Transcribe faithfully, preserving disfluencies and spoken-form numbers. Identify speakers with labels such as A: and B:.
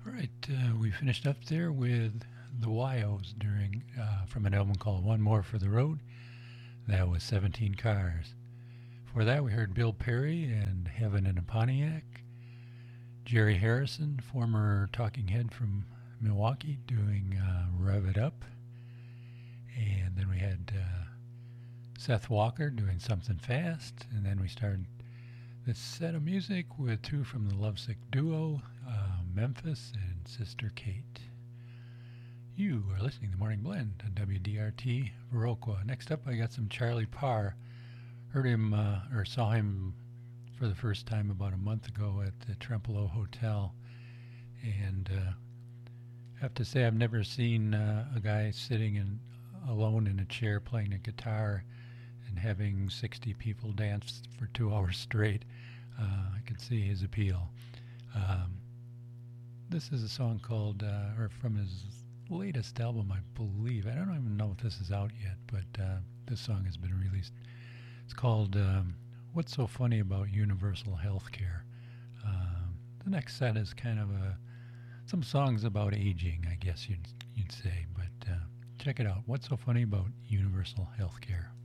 A: All right, uh, we finished up there with the Y Os during uh, from an album called One More for the Road. That was seventeen Cars. For that, we heard Bill Perry and Heaven in a Pontiac. Jerry Harrison, former Talking Head from Milwaukee, doing uh, Rev It Up. And then we had uh, Seth Walker doing Something Fast. And then we started this set of music with two from the Lovesick Duo, uh, Memphis and Sister Kate. You are listening to Morning Blend on W D R T Viroqua. Next up, I got some Charlie Parr. Heard him uh, or saw him for the first time about a month ago at the Trempealeau Hotel, and uh, I have to say I've never seen uh, a guy sitting in alone in a chair playing a guitar and having sixty people dance for two hours straight. Uh, I can see his appeal. Um, this is a song called, uh, or from his latest album, I believe. I don't even know if this is out yet, but uh, this song has been released. It's called um, What's So Funny About Universal Healthcare. Um, the next set is kind of a some songs about aging, I guess you'd, you'd say, but uh, check it out. What's So Funny About Universal Healthcare?